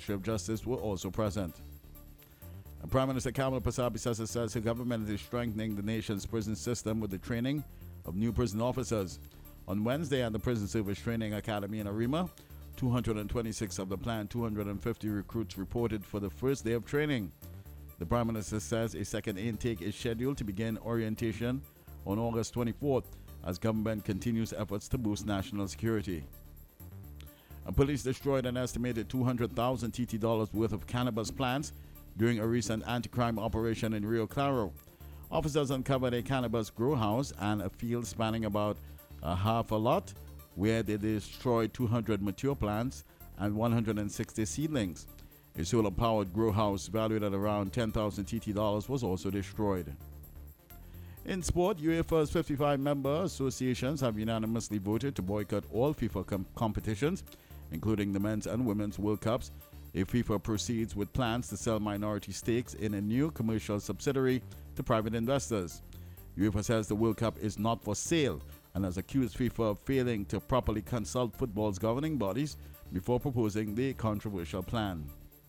Ministry of Justice were also present. And Prime Minister Kamala Persad-Bissessar says the government is strengthening the nation's prison system with the training of new prison officers. On Wednesday at the Prison Service Training Academy in Arima, 226 of the planned 250 recruits reported for the first day of training. The Prime Minister says a second intake is scheduled to begin orientation on August 24th as government continues efforts to boost national security. And police destroyed an estimated 200,000 TT dollars worth of cannabis plants during a recent anti-crime operation in Rio Claro. Officers uncovered a cannabis grow house and a field spanning about a half a lot where they destroyed 200 mature plants and 160 seedlings. A solar-powered grow house valued at around 10,000 TT dollars was also destroyed. In sport, UEFA's 55 member associations have unanimously voted to boycott all FIFA competitions, including the men's and women's World Cups, if FIFA proceeds with plans to sell minority stakes in a new commercial subsidiary to private investors. UEFA says the World Cup is not for sale and has accused FIFA of failing to properly consult football's governing bodies before proposing the controversial plan.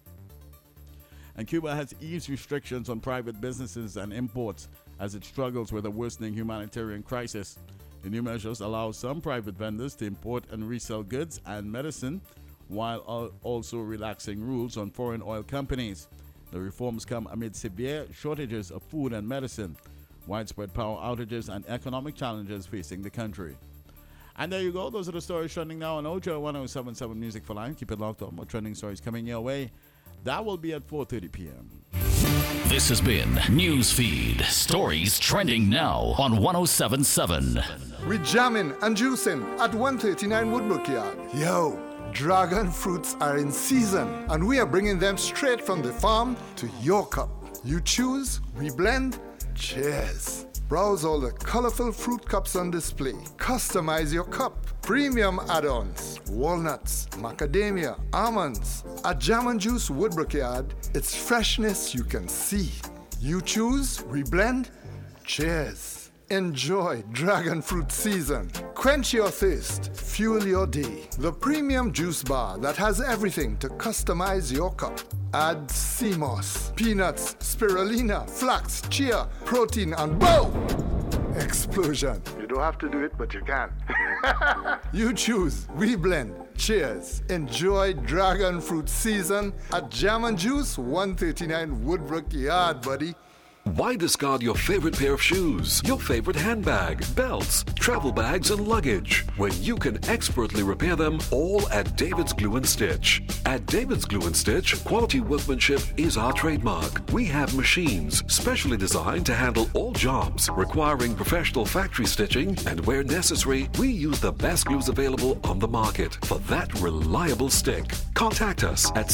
And Cuba has eased restrictions on private businesses and imports as it struggles with a worsening humanitarian crisis. The new measures allow some private vendors to import and resell goods and medicine while also relaxing rules on foreign oil companies. The reforms come amid severe shortages of food and medicine, widespread power outages, and economic challenges facing the country. And there you go. Those are the stories trending now on Ojo 1077 Music for Life. Keep it locked on. More trending stories coming your way. That will be at 4:30 p.m. This has been Newsfeed. Stories trending now on 1077. We're jamming and juicing at 139 Woodbrook Yard. Yo, dragon fruits are in season, and we are bringing them straight from the farm to your cup. You choose, we blend. Cheers. Browse all the colorful fruit cups on display. Customize your cup. Premium add-ons, walnuts, macadamia, almonds. At Jam and Juice Woodbrook Yard, it's freshness you can see. You choose, we blend. Cheers. Enjoy dragon fruit season. Quench your thirst. Fuel your day. The premium juice bar that has everything to customize your cup. Add sea moss, peanuts, spirulina, flax, chia, protein, and boom! Explosion. You don't have to do it, but you can. You choose. We blend. Cheers. Enjoy dragon fruit season at Jam and Juice 139 Woodbrook Yard, buddy. Why discard your favorite pair of shoes, your favorite handbag, belts, travel bags, and luggage when you can expertly repair them all at David's Glue and Stitch? At David's Glue and Stitch, quality workmanship is our trademark. We have machines specially designed to handle all jobs requiring professional factory stitching, and where necessary, we use the best glues available on the market for that reliable stick. Contact us at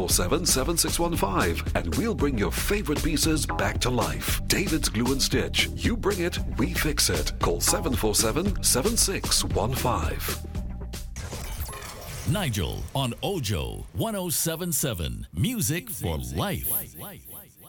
747-7615 and we'll bring your favorite pieces back to life. David's Glue and Stitch. You bring it, we fix it. Call 747-7615. Nigel on Ojo 1077 Music for Life.